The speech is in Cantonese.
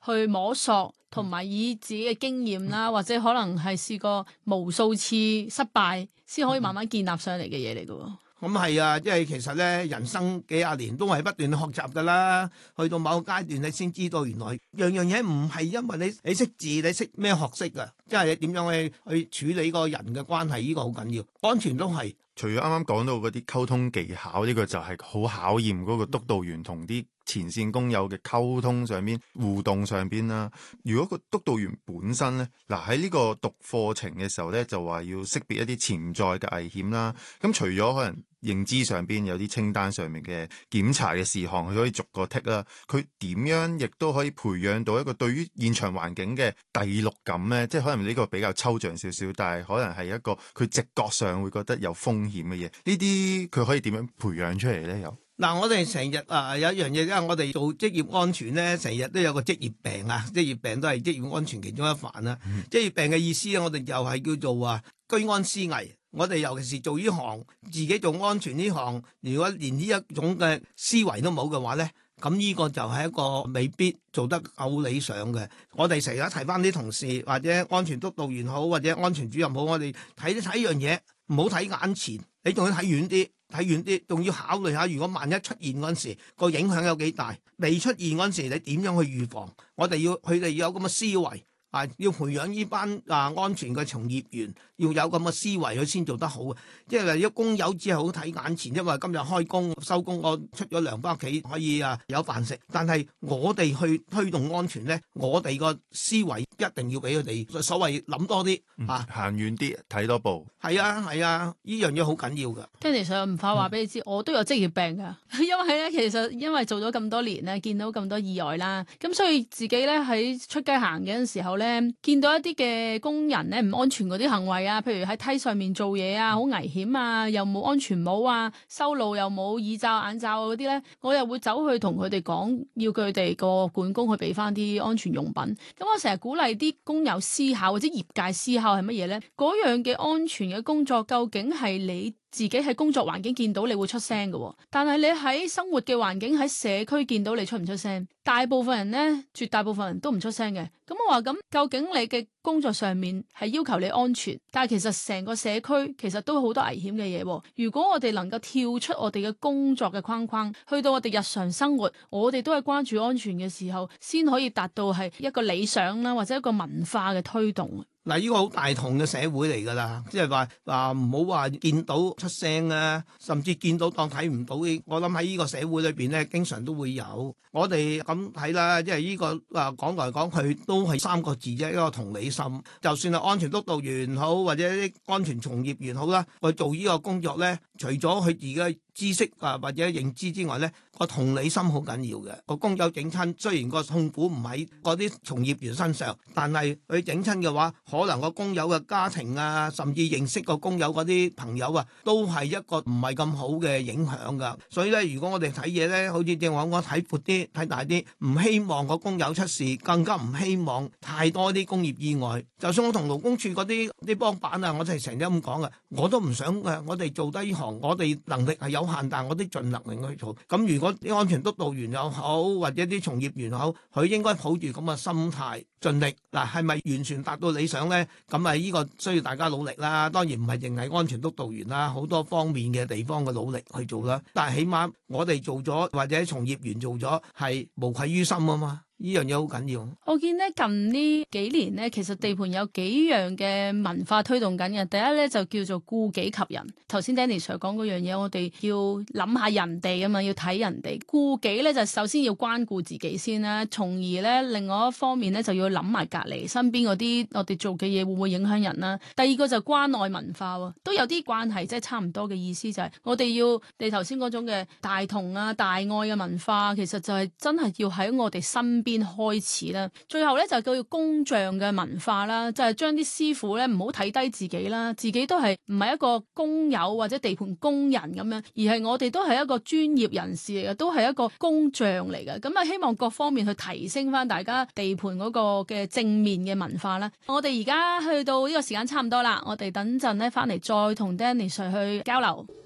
去摸索，同埋以自己嘅經驗啦，或者可能係試過無數次失敗，先可以慢慢建立上嚟嘅嘢嚟㗎。 咁係啊，即係其實咧，人生幾廿年都係不斷學習噶啦。去到某個階段，你先知道原來樣樣嘢唔係因為你識字，你識咩學識噶，即係你點樣去處理個人嘅關係，呢個好緊要。安全都係。 除咗啱啱講到嗰啲溝通技巧，呢個就係好考驗嗰個督導員同啲前線工友嘅溝通上邊、互動上邊啦。如果個督導員本身咧，嗱喺呢個讀課程嘅時候咧，就話要識別一啲潛在嘅危險啦。咁除咗可能認知上邊有啲清單上面嘅檢查嘅事項，佢可以逐個剔啦。佢點樣亦都可以培養到一個對於現場環境嘅第六感咧？即係可能呢個比較抽象少少，但係可能係一個佢直覺上會覺得有風險嘅嘢。呢啲佢可以點樣培養出嚟咧？又嗱，我哋成日有一樣嘢，因為我哋做職業安全咧，成日都有個職業病啊，職業病都係職業安全其中一環啦。職業病嘅意思咧，我哋又係叫做居安思危。我哋尤其是做呢行，自己做安全呢行，如果連呢一種嘅思維都冇嘅話咧，咁呢個就係一個未必做得夠理想嘅。我哋成日提翻啲同事，或者安全督導員好，或者安全主任好，我哋睇樣嘢，唔好睇眼前，你仲要睇遠啲。睇遠啲，仲要考慮下，如果萬一出現嗰陣時，個影響有幾大？未出現嗰陣時，你點樣去預防？佢哋要有咁嘅思維要培養呢班安全嘅從業員，要有咁嘅思維，佢先做得好。即係如果工友只係好睇眼前，因為今日開工收工，我出咗糧翻屋企可以有飯食。但係我哋去推動安全咧，我哋個思維一定要俾佢哋所謂諗多啲行遠啲，睇多步。 係啊，呢樣嘢好緊要㗎。 Dennis Sir唔怕話俾你知，我都有職業病㗎。因為做咗咁多年咧，見到咁多意外啦，咁所以自己咧喺出街行嘅陣時候咧，見到一啲嘅工人咧唔安全嗰啲行為啊，譬如喺梯上面做嘢啊，好危險啊，又冇安全帽啊，修路又冇耳罩、眼罩嗰啲咧，我又會走去同佢哋講，要佢哋個管工去俾翻啲安全用品。咁我成日鼓勵啲工友思考，或者業界思考係乜嘢咧？嗰樣嘅安全嘅工作究竟係你自己喺工作環境見到你會出聲嘅，但係你喺生活嘅環境喺社區見到你出唔出聲？大部分人呢，絕大部分人都唔出聲嘅。咁我話咁，究竟你嘅工作上面係要求你安全，但係其實成個社區其實都好多危險嘅嘢。如果我哋能夠跳出我哋嘅工作嘅框框，去到我哋日常生活，我哋都係關注安全嘅時候，先可以達到係一個理想啦，或者一個文化嘅推動。 嗱，呢個好大同嘅社會嚟㗎啦，即係話唔好話見到出聲啊，甚至見到當睇唔到嘅。我諗喺呢個社會裏邊咧，經常都會有。我哋咁睇啦，即係呢個講來講去都係3個字啫，一個同理心。就算係安全督導員好，或者啲安全從業員好啦，我做呢個工作咧，除咗佢自己嘅知識或者認知之外咧，個同理心好緊要嘅。個工友整親，雖然個痛苦唔喺嗰啲從業員身上，但係佢整親嘅話，可能個工友嘅家庭啊，甚至認識個工友嗰啲朋友啊，都係一個唔係咁好嘅影響㗎。所以咧，如果我哋睇嘢咧，好似正話我睇闊啲、睇大啲，唔希望個工友出事，更加唔希望太多啲工業意外。就算我同勞工處嗰啲幫辦啊，我哋成日咁講嘅，我都唔想我哋做低呢行，我哋能力係有限，但係我啲盡能力去做。咁如果啲安全督導員又好，或者啲從業員又好，佢應該抱住咁嘅心態，盡力。嗱，係咪完全達到理想咧？咁啊，呢個需要大家努力啦。當然唔係淨係安全督導員啦，好多方面嘅地方嘅努力去做啦。但係起碼我哋做咗，或者從業員做咗，係無愧於心啊嘛。呢樣嘢好緊要。 我見咧近呢幾年咧，其實地盤有幾樣嘅文化推動緊嘅。第一咧就叫做顧己及人。頭先 Danny Sir 講嗰樣嘢，我哋要諗下人哋啊嘛，要睇人哋。顧己咧就首先要關顧自己先啦，從而咧另外一方面咧就要諗埋隔離身邊嗰啲我哋做嘅嘢會唔會影響人啦。第二個就關愛文化喎，都有啲關係，即係差唔多嘅意思就係我哋要你頭先嗰種嘅大同啊、大愛嘅文化，其實就係真係要喺我哋身邊開始啦，最後咧就叫工匠嘅文化啦，就係將啲師傅咧唔好睇低自己啦，自己都係唔係一個工友或者地盤工人咁樣，而係我哋都係一個專業人士嚟嘅，都係一個工匠嚟嘅。咁啊，希望各方面去提升翻大家地盤嗰個嘅正面嘅文化啦。我哋而家去到呢個時間差唔多啦，我哋等陣咧翻嚟再同 Danny Sir 去交流。